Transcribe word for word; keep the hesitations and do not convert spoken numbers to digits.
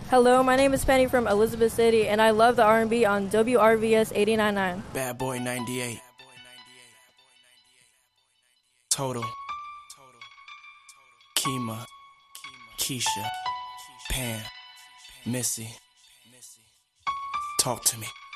Hello, my name is Penny from Elizabeth City, and I love the R and B on W R V S eighty-nine point nine. Bad Boy ninety-eight. Total. Kima. Keisha. Pam. Missy. Talk to me.